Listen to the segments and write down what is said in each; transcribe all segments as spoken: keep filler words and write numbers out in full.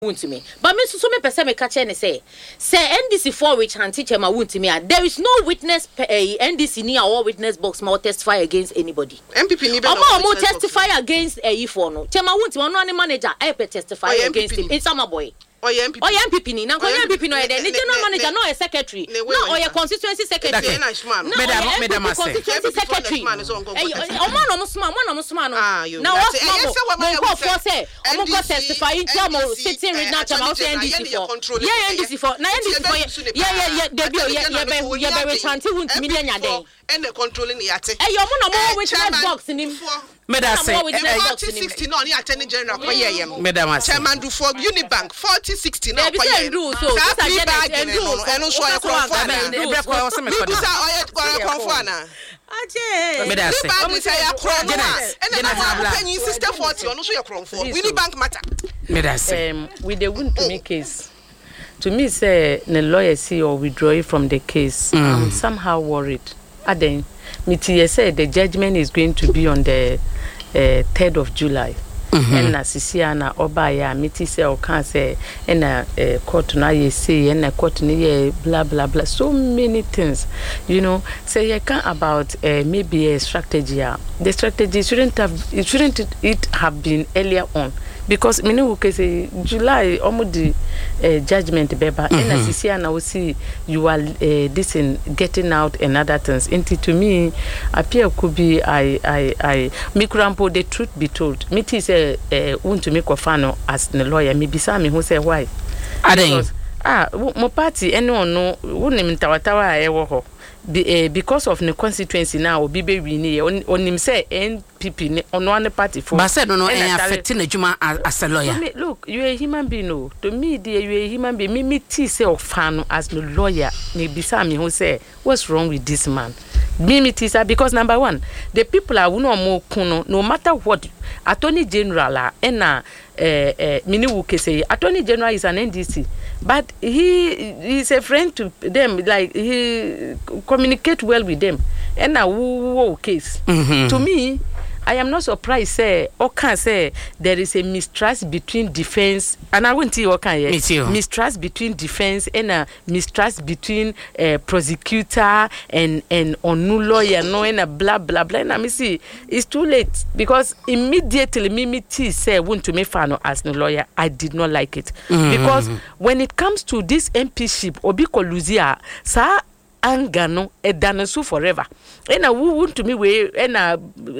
to me. But me so me person me catch and say, say N D C for which hand teacher ma wound to me. There is no witness uh, N D C near or witness box more testify against anybody. M P P ni be no more testify against a uh, for no. Chema wound to one no manager I testify oh, against him. It's summer boy. Oh yeah, M P P. Oh yeah, M P P ni. Na ko M P P no e de. Ni general manager no a secretary. No, oh yeah, constituency secretary. No, oh madam, constituency secretary. Oh man, no smart, man, no smart. Now what man? Mo for say, o mo testify in term of sitting right now chama N D C for. Yeah, N D C for. Na N D C for. Yeah, yeah, yeah, dey be yeah, yeah, be yeah, be chanti wunti mi nya dey. And the controlling yate. Eh, yo mo no mo witness box ni. Madam say forty sixty no ni attorney general kwa ye madam say chairman do for Unibank forty sixty no kwa ye so this are general rules eno so ya konfo na e kwa wose me koda bisa oye kwa konfo na aje madam say o say ya konfo na na penny sister forty ono so ya konfo Unibank matter madam say um we dey win to make case to me say the lawyer see or withdraw from the case. mm. I'm somehow worried aden me tie say the judgment is going to be on the Uh, third of July. Mm-hmm. And na sisiana oba ya miti se o kan se na uh, court na ye say na court ni ye blah blah blah so many things, you know. Say you can about uh, maybe a strategy. The strategy shouldn't have it shouldn't it have been earlier on, because me no can say July almost the uh, judgment beba. Mm-hmm. And na sisiana we see you are uh, this in getting out and other things. Into to me appear could be I I I mikrampo the truth be told. Miti say eh want to make a fan as the lawyer maybe some who say why aden ah mo party anyone no wonim tawatawa e wo ho because of the constituency now obi be win onim say N P P ne ono an party for but said no e affecting adwuma as a lawyer. Look, you are a human being. No, to me dear, you are a human being. Me me tea say of fan as the lawyer maybe some who say what's wrong with this man. Me tisa because number one, the people are no more kuno no matter what. Attorney General la ena eh eh mini wuke say Attorney General is an N D C, but he is a friend to them, like he communicate well with them. Ena wo case. Mm-hmm. To me, I am not surprised say or can say there is a mistrust between defense and I won't tell okay yeah. Mistrust between defense and a mistrust between uh, prosecutor and and onu lawyer no and a blah blah blah. And I see it's too late because immediately me me say want to me fan as no lawyer. I did not like it. Mm-hmm. Because when it comes to this M P ship obi koluzia sa anger no edanasu forever. And I want to me we and a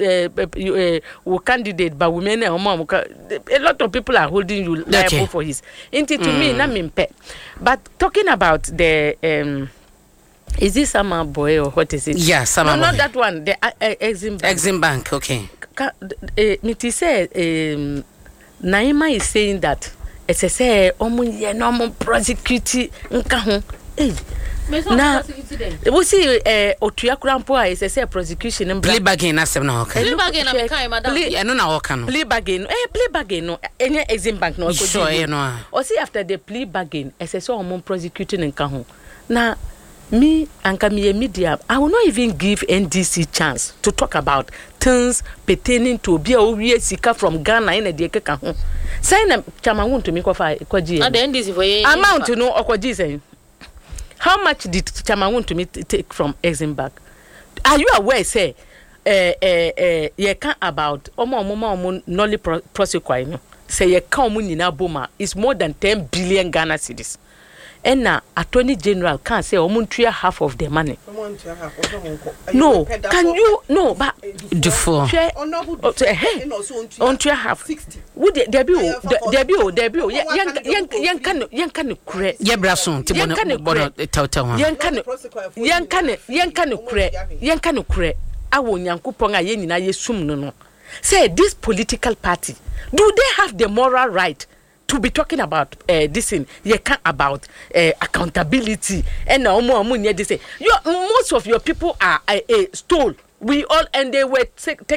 uh, candidate but women and mom a lot of people are holding you liable okay. for his into to mm. me na mimpe. But talking about the um is this Sama Boy or what is it? Yeah, Sama no, Boy. Not that one. The uh, uh, Exim Bank. Exim Bank, okay. Ka, uh, Miti say um, Naima is saying that it's a say omun ye no omun prosecute nka ho. Hey. Now, we see uh, Otuya Kurampo is a say prosecution and plea bargain na seven no okay. Plea bargain na kai madam. Yeah, no na okay no. Plea bargain. Eh, plea bargain no. Any Exim Bank no. Sure, you know. Or see after the plea bargain, as I saw omun prosecuting nka ho. Now, me and Kamiye media, I will not even give N D C chance to talk about things pertaining to be a we sika from Ghana in a dekeka ho. Say na chama want to me kwa fa kwa G. Na the N D C for ye. Amount to know okwa G say. How much did chama want to me take from Exim Bank? Are you aware say eh eh eh ye can about omo omo omo nolly prosecute no. Say ye can omo nyina boma is more than ten billion Ghana cedis. And now, Attorney General can't say omuntia half of the money. No, can you no? But do four. Ontia half. Would debut? Debut? Debut? Young, young, young can, young can create. Yebrason. Young can create. Tautawan. Young can, young can, young can create. Young can create. I won't young kuponga yen na yesum no no. Say this political party. Do they have the moral right to be talking about uh, this thing? You can't about uh, accountability and now more money. They say your most of your people are uh, uh, stole. We all and they were taken